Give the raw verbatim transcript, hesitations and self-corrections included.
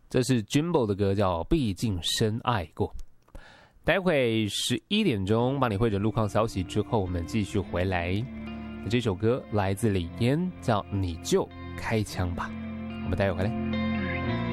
这是 Jimbo 的歌，叫《毕竟深爱过》。待会十一点钟帮你汇整路况消息之后，我们继续回来。这首歌来自李嫣，叫《你就开枪吧》。我们待会回来。